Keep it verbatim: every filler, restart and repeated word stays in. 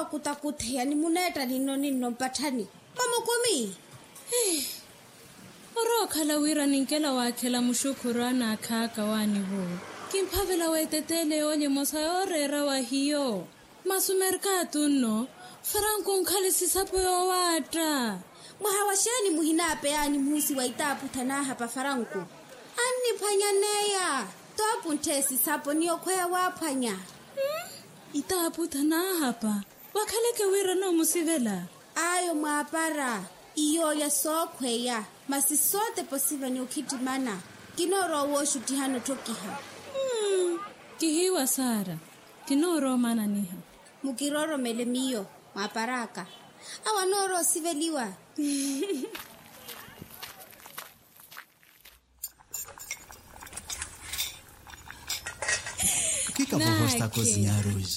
wakutakuthe yani muneta nino nino mpathani mama komi eh oro khala wira ninkela wakhela mushukurana khaka wani bo kimphavela wetetele onye mosayore wa hiyo masumerka tunno Franco nkhalisisa poyo wata muhawashani muhinape yani musi waitapu thana hapa Franco ani phanyaneya topu ntesi sapo niyo khoya waphanya hmm? Itapu thana hapa wakhaleke wira no musivela ayo mwapara iyo ya sokhweya masisote posiva ni ukitimana kinoro wo shutihano tokiha hmm kihiwa sara kinoro mana niha mukiroro melemiyo maparaka awanoro siveliwa O que que a vovó está a cozinhar hoje?